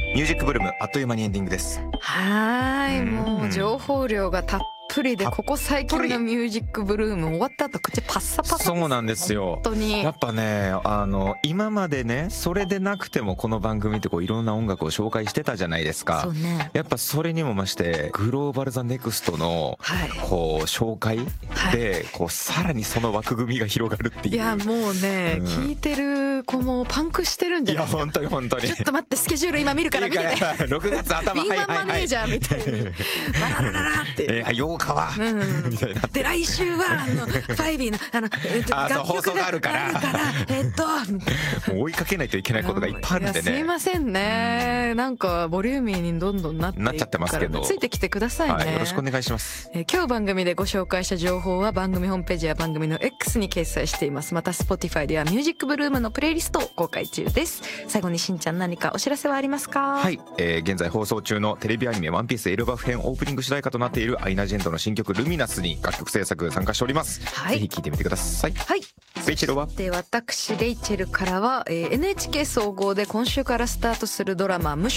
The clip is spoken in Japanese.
ミュージックブルームあっという間にエンディングです。 もう情報量がたっぷりで、ここ最近のミュージックブルーム終わった後口パッサパサ。 そうなんですよ。 本当にやっぱね、今までね、それでなくてもこの番組ってこういろんな音楽を紹介してたじゃないですか。 そうね。 やっぱそれにも増してグローバルザネクストのこう紹介でこうさらにその枠組みが広がるっていう。 いやもうね、聞いてる子もパンクしてるんじゃないですか。 いや本当に本当に。 ちょっと待って、スケジュール今見るから見てて。 6月頭。 敏腕マネージャーみたいにバララララって 8日はみたいな。 で来週はファイビーの楽曲があるからもう追いかけないといけないことがいっぱいあるんでね。 すいませんね、なんかボリューミーにどんどんなっちゃってますけど、ついてきてくださいね。 よろしくお願いします。 今日番組でご紹介した情報は番組ホームページや番組の X に掲載しています。また Spotify ではミュージックブルームのプレイリストを公開中です。最後にしんちゃん、何かお知らせはありますか？ はい、現在放送中のテレビアニメワンピースエルバフ編オープニング主題歌となっているアイナ・ジェントの新曲ルミナスに楽曲制作参加しております。 はい、 ぜひ聴いてみてください。 はい、 レイチェルは？ で、私レイチェルからは、NHK 総合で今週からスタートするドラマ無